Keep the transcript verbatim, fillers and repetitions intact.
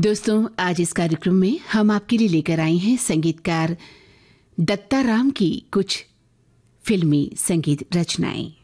दोस्तों, आज इस कार्यक्रम में हम आपके लिए लेकर आए हैं संगीतकार दत्ता राम की कुछ फिल्मी संगीत रचनाएं।